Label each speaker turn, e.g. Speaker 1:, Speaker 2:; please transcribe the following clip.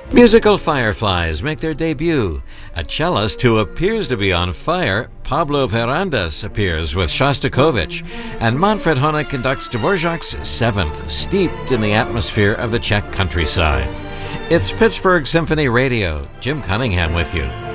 Speaker 1: Musical fireflies make their debut. A cellist who appears to be on fire, Pablo Ferrandas, appears with Shostakovich, and Manfred Honeck conducts Dvorak's Seventh, steeped in the atmosphere of the Czech countryside. It's Pittsburgh Symphony Radio. Jim Cunningham with you.